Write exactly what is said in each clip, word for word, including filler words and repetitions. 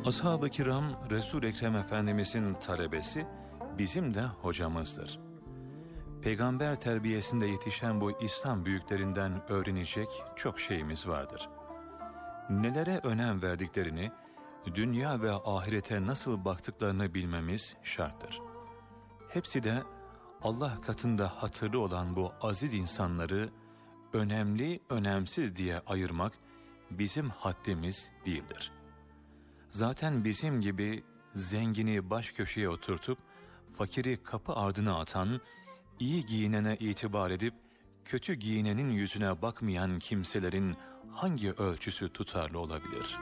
Ashab-ı kiram, Resul-i Ekrem Efendimizin talebesi, bizim de hocamızdır. Peygamber terbiyesinde yetişen bu İslam büyüklerinden öğrenecek çok şeyimiz vardır. Nelere önem verdiklerini, dünya ve ahirete nasıl baktıklarını bilmemiz şarttır. Hepsi de Allah katında hatırlı olan bu aziz insanları önemli, önemsiz diye ayırmak bizim haddimiz değildir. Zaten bizim gibi zengini baş köşeye oturtup fakiri kapı ardına atan, iyi giyinene itibar edip kötü giyinenin yüzüne bakmayan kimselerin hangi ölçüsü tutarlı olabilir?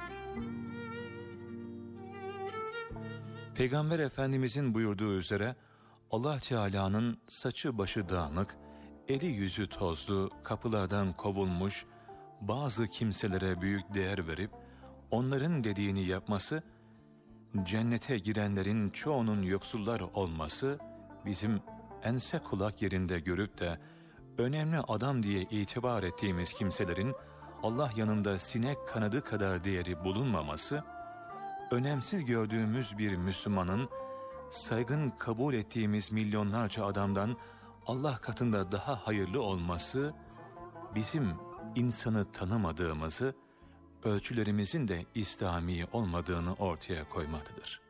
Peygamber Efendimizin buyurduğu üzere Allah Teala'nın saçı başı dağınık, eli yüzü tozlu, kapılardan kovulmuş bazı kimselere büyük değer verip onların dediğini yapması, cennete girenlerin çoğunun yoksullar olması, bizim ense kulak yerinde görüp de önemli adam diye itibar ettiğimiz kimselerin Allah yanında sinek kanadı kadar değeri bulunmaması, önemsiz gördüğümüz bir Müslümanın saygın kabul ettiğimiz milyonlarca adamdan Allah katında daha hayırlı olması, bizim insanı tanımadığımızı, ölçülerimizin de İslami olmadığını ortaya koymaktadır.